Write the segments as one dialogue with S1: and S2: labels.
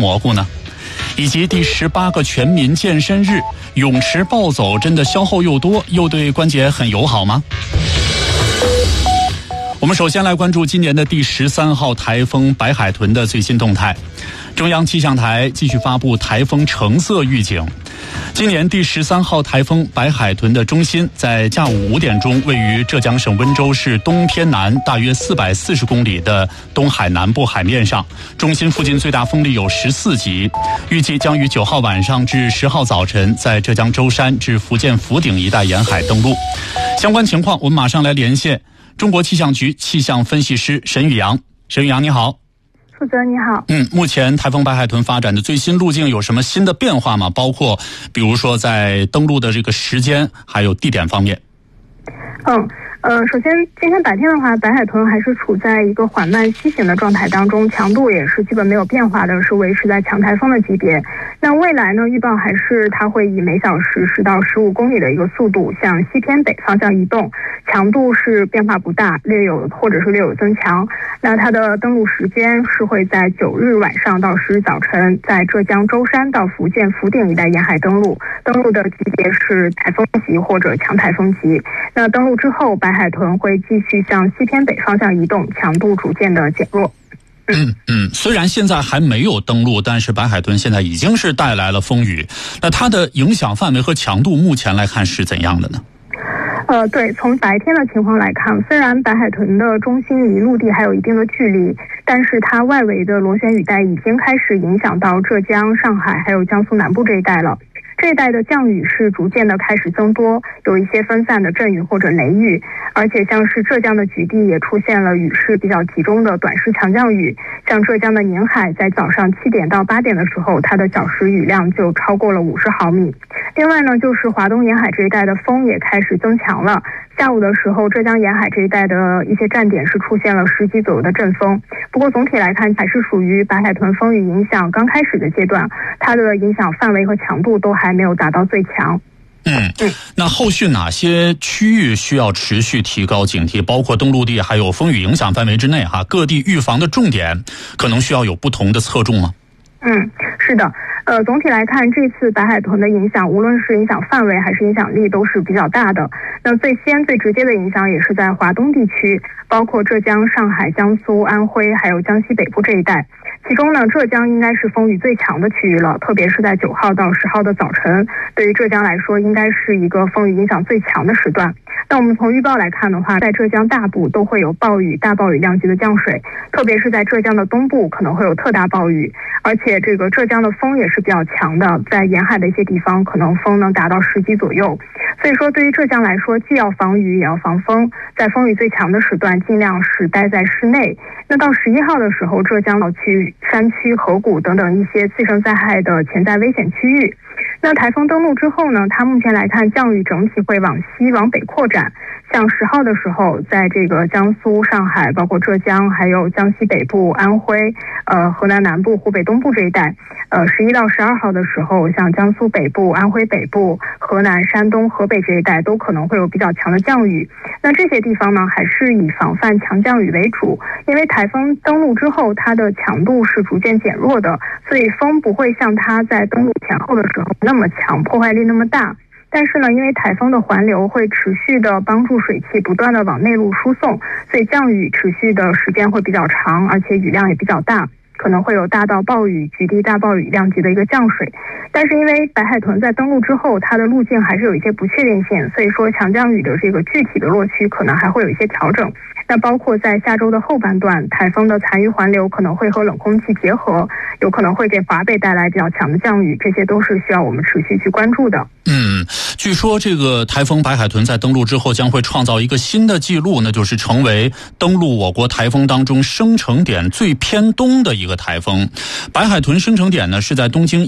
S1: 蘑菇呢？以及第18个全民健身日，泳池暴走真的消耗又多，又对关节很友好吗？我们首先来关注今年的第13号台风白海豚的最新动态。中央气象台继续发布台风橙色预警。今年第13号台风白海豚的中心在下午5点钟位于浙江省温州市东偏南大约440公里的东海南部海面上，中心附近最大风力有14级，预计将于9号晚上至10号早晨在浙江舟山至福建福鼎一带沿海登陆。相关情况我们马上来连线中国气象局气象分析师沈宇阳。沈宇阳你好。
S2: 负责你好。
S1: 目前台风白海豚发展的最新路径有什么新的变化吗？包括比如说在登陆的这个时间还有地点方面。
S2: 首先今天白天的话，白海豚还是处在一个缓慢西行的状态当中，强度也是基本没有变化的，是维持在强台风的级别。那未来呢，预报还是它会以每小时10到15公里的一个速度向西偏北方向移动，强度是变化不大，略有增强。那它的登陆时间是会在9日晚上到10日早晨，在浙江舟山到福建福鼎一带沿海登陆，登陆的级别是台风级或者强台风级。那登陆之后，白海豚会继续向西偏北方向移动，强度逐渐的减弱。
S1: 虽然现在还没有登陆，但是白海豚现在已经是带来了风雨。那它的影响范围和强度目前来看是怎样的呢？
S2: 对，从白天的情况来看，虽然白海豚的中心离陆地还有一定的距离，但是它外围的螺旋雨带已经开始影响到浙江、上海还有江苏南部这一带了。这一带的降雨是逐渐的开始增多，有一些分散的阵雨或者雷雨，而且像是浙江的局地也出现了雨势比较集中的短时强降雨，像浙江的宁海在早上7点到8点的时候，它的小时雨量就超过了50毫米。另外呢，就是华东沿海这一带的风也开始增强了，下午的时候浙江沿海这一带的一些站点是出现了10级左右的阵风。不过总体来看还是属于白海豚风雨影响刚开始的阶段，它的影响范围和强度都还没有达到最强。
S1: 那后续哪些区域需要持续提高警惕？包括登陆地还有风雨影响范围之内各地预防的重点可能需要有不同的侧重吗？
S2: 是的。总体来看，这次白海豚的影响，无论是影响范围还是影响力都是比较大的。那最直接的影响也是在华东地区，包括浙江、上海、江苏、安徽还有江西北部这一带。其中呢，浙江应该是风雨最强的区域了，特别是在9号到10号的早晨，对于浙江来说应该是一个风雨影响最强的时段。那我们从预报来看的话，在浙江大部都会有暴雨、大暴雨量级的降水，特别是在浙江的东部可能会有特大暴雨，而且这个浙江的风也是比较强的，在沿海的一些地方可能风能达到10级左右。所以说对于浙江来说，既要防雨也要防风，在风雨最强的时段尽量是待在室内。那到11号的时候，浙江要去山区、河谷等等一些次生灾害的潜在危险区域。那台风登陆之后呢，它目前来看降雨整体会往西往北扩展，像10号的时候，在这个江苏、上海包括浙江还有江西北部、安徽、河南南部、湖北东部这一带，11到12号的时候，像江苏北部、安徽北部、河南、山东、河北这一带都可能会有比较强的降雨。那这些地方呢，还是以防范强降雨为主，因为台风登陆之后它的强度是逐渐减弱的，所以风不会像它在登陆前后的时候那么强，破坏力那么大。但是呢，因为台风的环流会持续的帮助水汽不断的往内陆输送，所以降雨持续的时间会比较长，而且雨量也比较大，可能会有大到暴雨、局地大暴雨量级的一个降水。但是因为白海豚在登陆之后，它的路径还是有一些不确定性，所以说强降雨的这个具体的落区可能还会有一些调整。那包括在下周的后半段，台风的残余环流可能会和冷空气结合，有可能会给华北带来比较强的降雨，这些都是需要我们持续去关注的。
S1: 据说这个台风白海豚在登陆之后将会创造一个新的记录，那就是成为登陆我国台风当中生成点最偏东的一个台风。白海豚生成点呢是在东经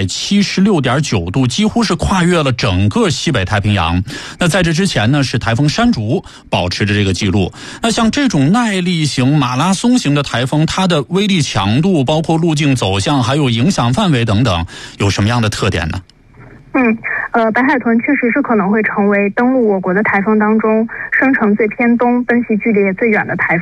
S1: 176.9度，几乎是跨越了整个西北太平洋。那在这之前呢，是台风山竹保持着这个记录。那像这种耐力型、马拉松型的台风，它的威力强度，包括路径走向，还有影响范围等等，有什么样的特点呢？
S2: 白海豚确实是可能会成为登陆我国的台风当中生成最偏东、奔袭距离也最远的台风。